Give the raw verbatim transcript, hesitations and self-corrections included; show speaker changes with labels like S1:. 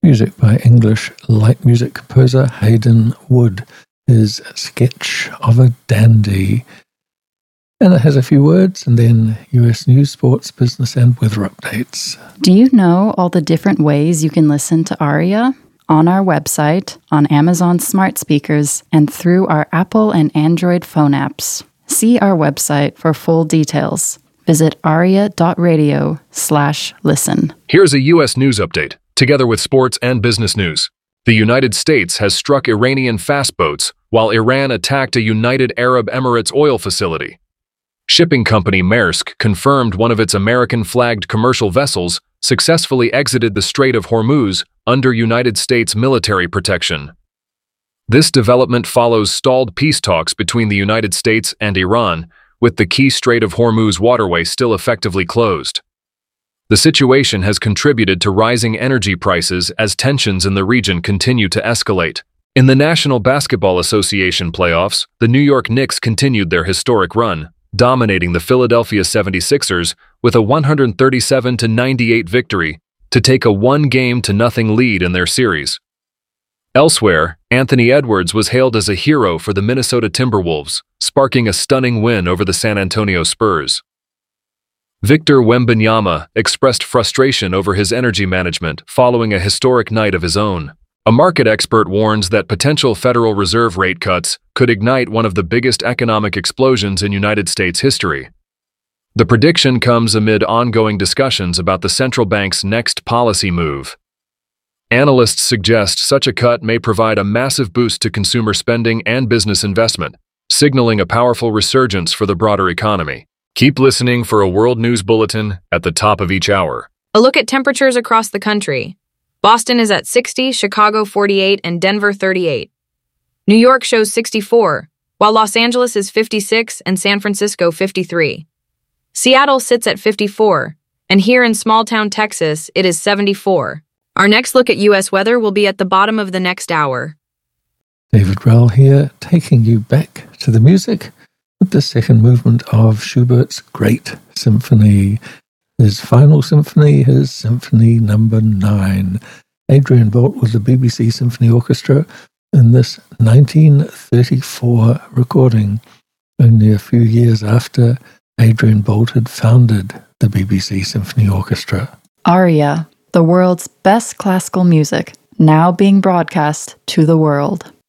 S1: Music by English light music composer Hayden Wood. His Sketch of a Dandy. And it has a few words, and then U S news, sports, business, and weather updates.
S2: Do you know all the different ways you can listen to Aria? On our website, on Amazon smart speakers, and through our Apple and Android phone apps. See our website for full details. Visit aria.radio slash listen.
S3: Here's a U S news update, together with sports and business news. The United States has struck Iranian fast boats, while Iran attacked a United Arab Emirates oil facility. Shipping company Maersk confirmed one of its American-flagged commercial vessels successfully exited the Strait of Hormuz under United States military protection. This development follows stalled peace talks between the United States and Iran, with the key Strait of Hormuz waterway still effectively closed. The situation has contributed to rising energy prices as tensions in the region continue to escalate. In the National Basketball Association playoffs, the New York Knicks continued their historic run, dominating the Philadelphia seventy-sixers with a one thirty-seven to ninety-eight victory to take a one-game to nothing lead in their series. Elsewhere, Anthony Edwards was hailed as a hero for the Minnesota Timberwolves, sparking a stunning win over the San Antonio Spurs. Victor Wembanyama expressed frustration over his energy management following a historic night of his own. A market expert warns that potential Federal Reserve rate cuts could ignite one of the biggest economic explosions in United States history. The prediction comes amid ongoing discussions about the central bank's next policy move. Analysts suggest such a cut may provide a massive boost to consumer spending and business investment, signaling a powerful resurgence for the broader economy. Keep listening for a world news bulletin at the top of each hour.
S4: A look at temperatures across the country. Boston is at sixty, Chicago forty-eight, and Denver thirty-eight. New York shows sixty-four, while Los Angeles is fifty-six and San Francisco fifty-three. Seattle sits at fifty-four, and here in small-town Texas, it is seventy-four. Our next look at U S weather will be at the bottom of the next hour.
S1: David Rell here, taking you back to the music with the second movement of Schubert's Great Symphony. His final symphony, his Symphony Number Nine. Adrian Boult with the B B C Symphony Orchestra in this nineteen thirty-four recording, only a few years after Adrian Boult had founded the B B C Symphony Orchestra.
S2: Aria, the world's best classical music, now being broadcast to the world.